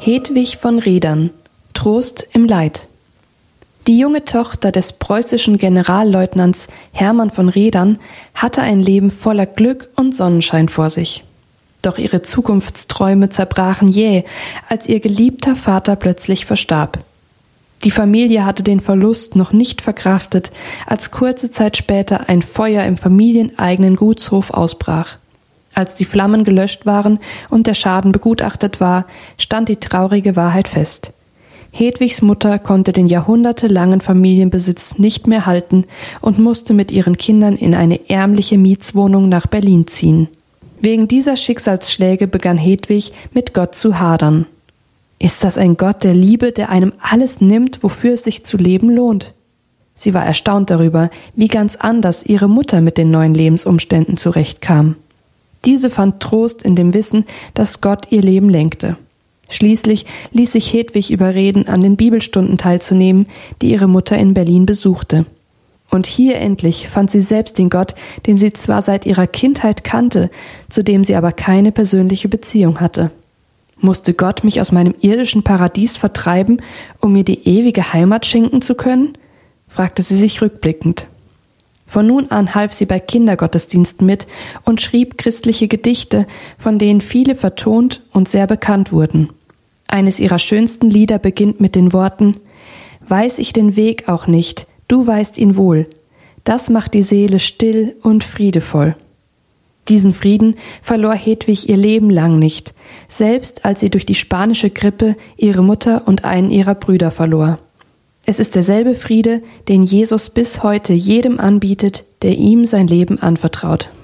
Hedwig von Redern, Trost im Leid. Die junge Tochter des preußischen Generalleutnants Hermann von Redern hatte ein Leben voller Glück und Sonnenschein vor sich. Doch ihre Zukunftsträume zerbrachen jäh, als ihr geliebter Vater plötzlich verstarb. Die Familie hatte den Verlust noch nicht verkraftet, als kurze Zeit später ein Feuer im familieneigenen Gutshof ausbrach. Als die Flammen gelöscht waren und der Schaden begutachtet war, stand die traurige Wahrheit fest. Hedwigs Mutter konnte den jahrhundertelangen Familienbesitz nicht mehr halten und musste mit ihren Kindern in eine ärmliche Mietswohnung nach Berlin ziehen. Wegen dieser Schicksalsschläge begann Hedwig, mit Gott zu hadern. Ist das ein Gott der Liebe, der einem alles nimmt, wofür es sich zu leben lohnt? Sie war erstaunt darüber, wie ganz anders ihre Mutter mit den neuen Lebensumständen zurechtkam. Diese fand Trost in dem Wissen, dass Gott ihr Leben lenkte. Schließlich ließ sich Hedwig überreden, an den Bibelstunden teilzunehmen, die ihre Mutter in Berlin besuchte. Und hier endlich fand sie selbst den Gott, den sie zwar seit ihrer Kindheit kannte, zu dem sie aber keine persönliche Beziehung hatte. Musste Gott mich aus meinem irdischen Paradies vertreiben, um mir die ewige Heimat schenken zu können? Fragte sie sich rückblickend. Von nun an half sie bei Kindergottesdiensten mit und schrieb christliche Gedichte, von denen viele vertont und sehr bekannt wurden. Eines ihrer schönsten Lieder beginnt mit den Worten: »Weiß ich den Weg auch nicht, du weißt ihn wohl. Das macht die Seele still und friedevoll.« Diesen Frieden verlor Hedwig ihr Leben lang nicht, selbst als sie durch die spanische Grippe ihre Mutter und einen ihrer Brüder verlor. Es ist derselbe Friede, den Jesus bis heute jedem anbietet, der ihm sein Leben anvertraut.